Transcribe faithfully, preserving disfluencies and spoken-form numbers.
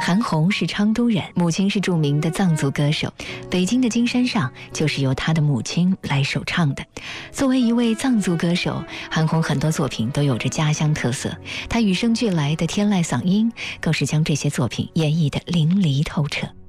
韩红是昌都人，母亲是著名的藏族歌手，北京的金山上就是由她的母亲来首唱的。作为一位藏族歌手，韩红很多作品都有着家乡特色，她与生俱来的天籁嗓音更是将这些作品演绎得淋漓透彻。